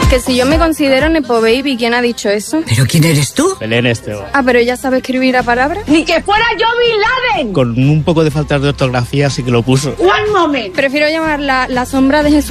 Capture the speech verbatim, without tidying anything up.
Que si yo me considero Nepo Baby, ¿quién ha dicho eso? ¿Pero quién eres tú? Belén Esteban. Ah, pero ella sabe escribir a palabras. Ni que fuera yo Bin Laden. Con un poco de falta de ortografía sí que lo puso. One moment. Prefiero llamar la, la sombra de Jesús.